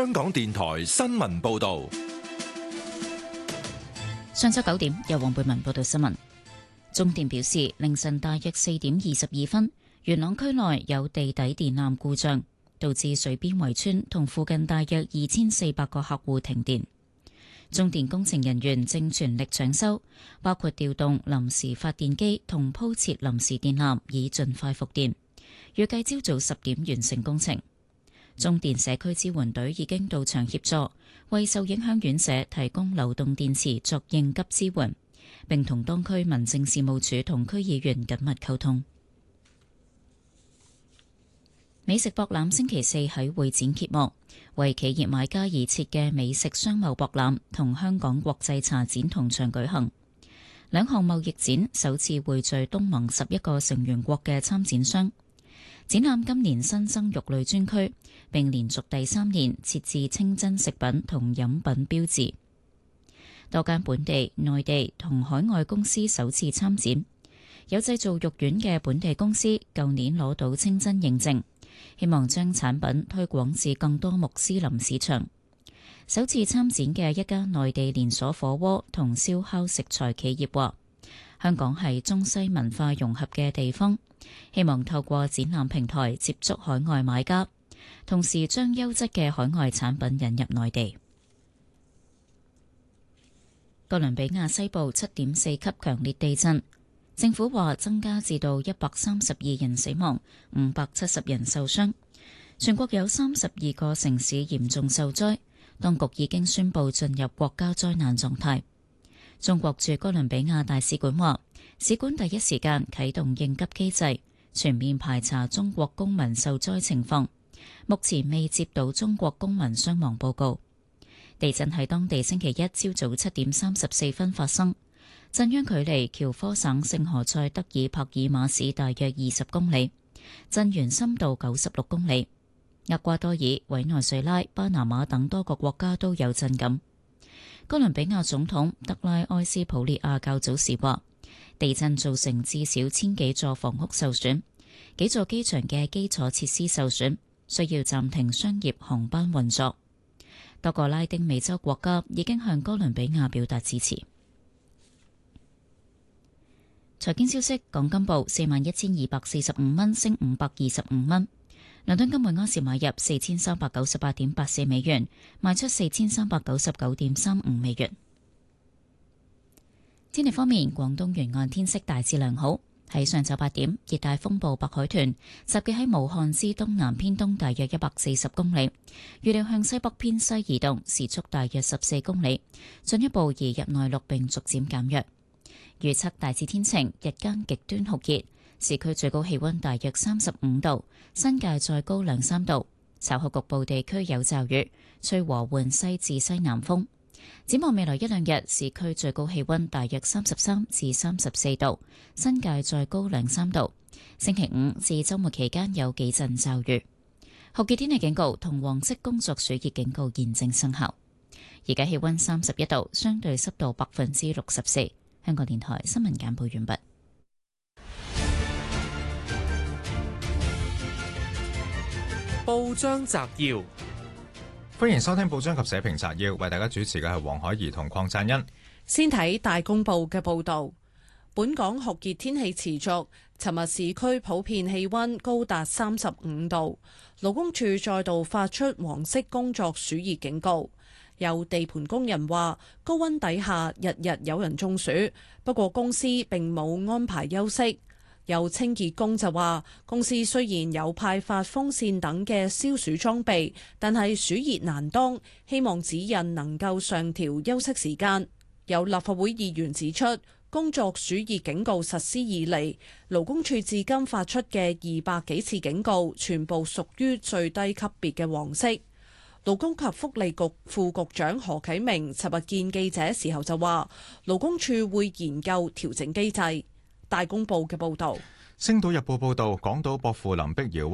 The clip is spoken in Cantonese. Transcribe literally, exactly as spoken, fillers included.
香港電台新聞報道。 上晝九點，由黃貝文報道新聞。中電表示，凌晨大約四點二十二分，元朗區內有地底電纜故障，導致水邊圍村同附近大約二千四百個客戶停電。中電工程人員正全力搶修，包括調動臨時發電機同鋪設臨時電纜，以盡快復電。預計朝早十點完成工程。中電社區支援隊已經到場協助，為受影響院舍提供流動電池作應急支援，並同當區民政事務處同區議員緊密溝通。美食博覽星期四喺會展揭幕，為企業買家而設嘅美食商貿博覽同香港國際茶展同場舉行。兩項貿易展首次匯聚東盟十一個成員國嘅參展商。展覽今年新增肉類專區，並連續第三年設置清真食品同飲品標誌。多間本地、內地同海外公司首次參展，有製造肉丸嘅本地公司舊年攞到清真認證，希望將產品推廣至更多穆斯林市場。首次參展嘅一家內地連鎖火鍋同燒烤食材企業話，香港係中西文化融合嘅地方，希望透過展覽平台接觸海外買家，同時將優質嘅海外產品引入內地。哥倫比亞西部七點四級強烈地震，政府話增加至到一百三十二人死亡，五百七十人受傷。全國有三十二個城市嚴重受災，當局已經宣布進入國家災難狀態。中國駐哥倫比亞大使館話，使館第一時間啟動應急機制，全面排查中國公民受災情況。目前未接到中國公民傷亡報告。地震喺當地星期一朝早七點三十四分發生，震央距離喬科省聖何塞德爾帕爾馬市大約二十公里，震源深度九十六公里。厄瓜多爾、委內瑞拉、巴拿馬等多個國家都有震感。哥倫比亞總統德拉埃斯普列亞較早時話，地震造成至少千幾座房屋受損，幾座機場嘅基礎設施受損，需要暫停商業航班運作。多個拉丁美洲國家已經向哥倫比亞表達支持。財經消息，港金報四萬一千二百四十五蚊，升五百二十五蚊。倫敦金每盎司買入四千三百九十八點八四美元，賣出四千三百九十九點三五美元。天氣方面，廣東沿岸天色大致良好。喺上晝八點，熱帶風暴白海豚集結喺武漢之東南偏東大約一百四十公里，預料向西北偏西移動，時速大約十四公里，進一步移入內陸並逐漸減弱。預測大致天晴，日間極端酷熱，市區最高氣溫大約三十五度，新界再高兩三度。稍後局部地區有驟雨，吹和緩西至西南風。展望未來一兩日，市區最高氣溫大約三十三至三十四度，新界再高兩三度。星期五至周末期間有幾陣驟雨。酷熱天氣警告同黃色工作暑熱警告現正生效。而家氣溫三十一度，相對濕度百分之六十四。香港電台新聞簡報完畢。 報章摘要。 歡迎收聽報章及社評摘要，為大家主持嘅係黃海怡同鄺贊恩。 先睇大公報嘅報導，本港酷熱天氣持續，尋日市區普遍氣溫高達三十五度，勞工處再度發出黃色工作暑熱警告。有地盤工人話，高溫底下日日有人中暑，不過公司並冇安排休息。有清潔工就話，公司雖然有派發風扇等嘅消暑裝備，但係暑熱難當，希望指引能夠上調休息時間。有立法會議員指出，工作暑熱警告實施以嚟，勞工處至今發出嘅二百幾次警告，全部屬於最低級別嘅黃色。勞工及福利局副局長何啟明尋日見記者時候就話，勞工處會研究調整機制。大公報嘅報導， 星島日報報導，港島薄扶林碧瑤